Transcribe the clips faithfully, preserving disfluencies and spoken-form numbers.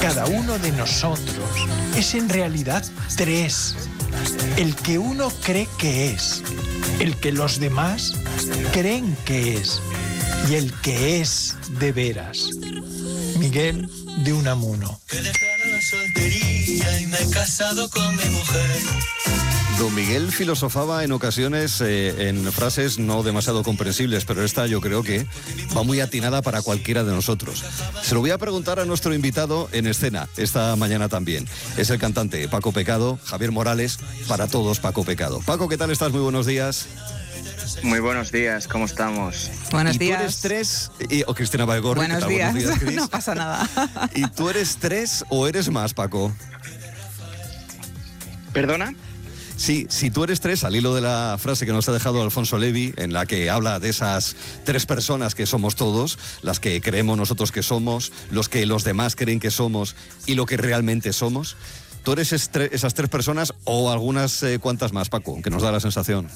cada uno de nosotros es en realidad tres. El que uno cree que es, el que los demás creen que es y el que es de veras. Miguel de Unamuno. Que dejara la soltería y me he casado con mi mujer. Don Miguel filosofaba en ocasiones eh, en frases no demasiado comprensibles, pero esta yo creo que va muy atinada para cualquiera de nosotros. Se lo voy a preguntar a nuestro invitado en escena, esta mañana también. Es el cantante Paco Pecado, Javier Morales, para todos Paco Pecado. Paco, ¿qué tal estás? Muy buenos días. Muy buenos días, ¿cómo estamos? Buenos ¿Y días. tú eres tres? Y, o Cristina Valgorri. Buenos ¿qué tal? días, Buenos días, Cris. no pasa nada. ¿Y tú eres tres o eres más, Paco? ¿Perdona? Sí, si tú eres tres, al hilo de la frase que nos ha dejado Alfonso Levi, en la que habla de esas tres personas que somos todos, las que creemos nosotros que somos, los que los demás creen que somos y lo que realmente somos, ¿tú eres estre- esas tres personas o algunas eh, cuantas más, Paco, que nos da la sensación?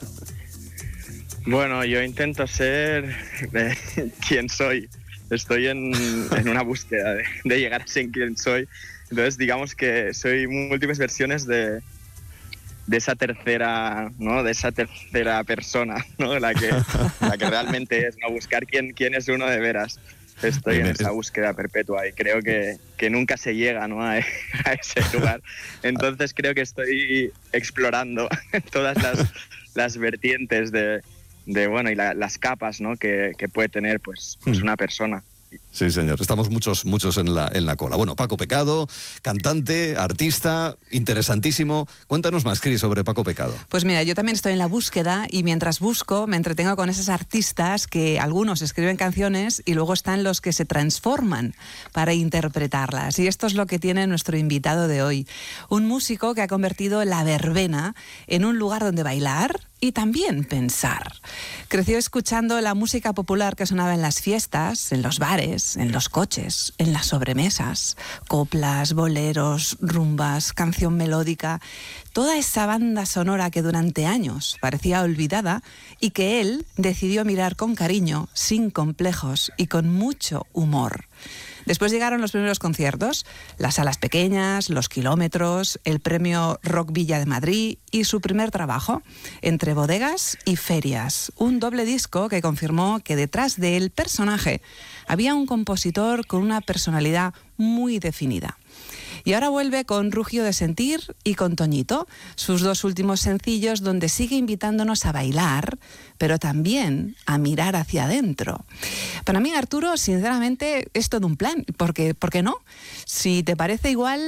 Bueno, yo intento ser eh, quien soy. Estoy en, en una búsqueda de, de llegar a ser quien soy. Entonces, digamos que soy múltiples versiones de, de esa tercera, ¿no? De esa tercera persona, ¿no? La que, la que realmente es, ¿no? Buscar quién, quién es uno de veras. Estoy en esa búsqueda perpetua y creo que, que nunca se llega, ¿no? a, a ese lugar. Entonces creo que estoy explorando todas las, las vertientes de, de bueno, y la, las capas, ¿no? que, que puede tener pues, pues una persona. Sí, señor. Estamos muchos, muchos en la, en la cola. Bueno, Paco Pecado, cantante, artista, interesantísimo. Cuéntanos más, Cris, sobre Paco Pecado. Pues mira, yo también estoy en la búsqueda y mientras busco me entretengo con esos artistas que algunos escriben canciones y luego están los que se transforman para interpretarlas. Y esto es lo que tiene nuestro invitado de hoy. Un músico que ha convertido la verbena en un lugar donde bailar y también pensar. Creció escuchando la música popular que sonaba en las fiestas, en los bares, en los coches, en las sobremesas, coplas, boleros, rumbas, canción melódica, toda esa banda sonora que durante años parecía olvidada y que él decidió mirar con cariño, sin complejos y con mucho humor. Después llegaron los primeros conciertos, las salas pequeñas, los kilómetros, el premio Rock Villa de Madrid y su primer trabajo, Entre bodegas y ferias, un doble disco que confirmó que detrás del personaje había un compositor con una personalidad muy definida. Y ahora vuelve con Rugio de Sentir y con Toñito, sus dos últimos sencillos donde sigue invitándonos a bailar, pero también a mirar hacia adentro. Para mí, Arturo, sinceramente, es todo un plan, porque, ¿por qué no? Si te parece igual...